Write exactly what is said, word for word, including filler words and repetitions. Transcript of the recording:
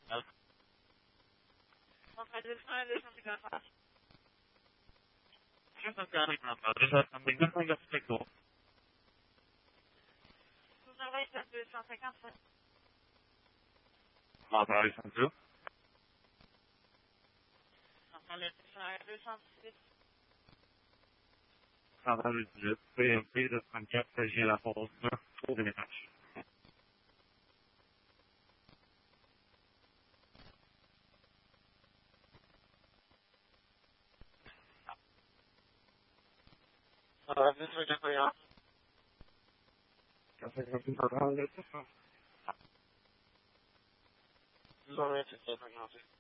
Okay, this one, this one's going fast. Just a garlic number. Is that something different that's picked up? Vous avez deux cent cinquante-sept. Martha, cent deux. Enfin, le deux cent six. Martha, le P M P de trente-quatre, j'ai la force de trouver les tâches. Uh, this is definitely off. I think I'm going to go. This is all right. It's definitely off.